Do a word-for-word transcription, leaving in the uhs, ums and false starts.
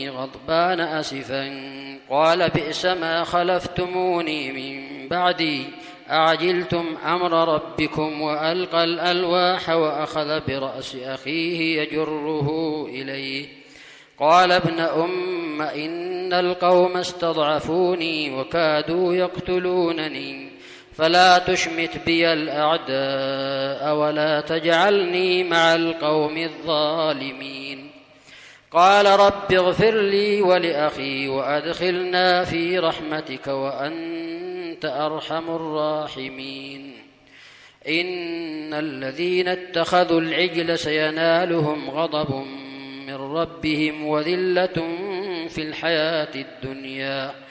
غضبان أسفا قال بئس ما خلفتموني من بعدي أعجلتم أمر ربكم وألقى الألواح وأخذ برأس أخيه يجره إليه قال ابن أم إن القوم استضعفوني وكادوا يقتلونني فلا تشمت بي الأعداء ولا تجعلني مع القوم الظالمين قال رب اغفر لي ولأخي وأدخلنا في رحمتك وأنت أرحم الراحمين إن الذين اتخذوا العجل سينالهم غضب من ربهم وذلة في الحياة الدنيا